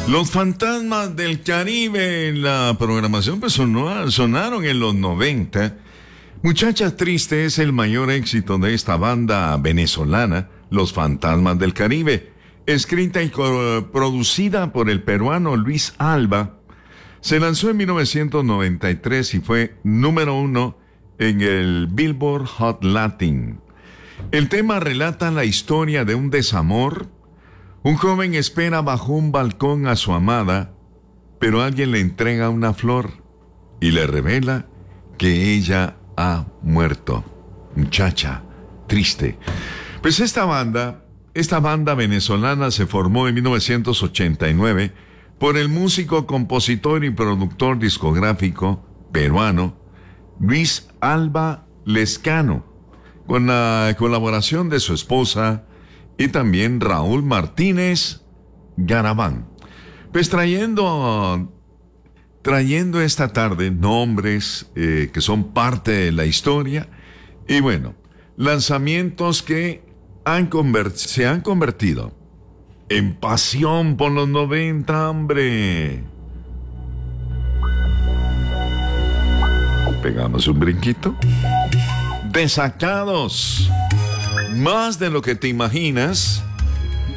Los Fantasmas del Caribe en la programación pues sonaron en los 90. Muchacha Triste es el mayor éxito de esta banda venezolana, Los Fantasmas del Caribe, escrita y producida por el peruano Luis Alba. Se lanzó en 1993 y fue número 1 en el Billboard Hot Latin. El tema relata la historia de un desamor. Un joven espera bajo un balcón a su amada, pero alguien le entrega una flor y le revela que ella ha muerto. Muchacha Triste. Pues esta banda venezolana se formó en 1989 por el músico, compositor y productor discográfico peruano Luis Alba Lescano, con la colaboración de su esposa y también Raúl Martínez Garabán. Pues trayendo esta tarde nombres que son parte de la historia y bueno, lanzamientos que se han convertido en pasión por los 90, hombre. Pegamos un brinquito. Desacados. Más de lo que te imaginas.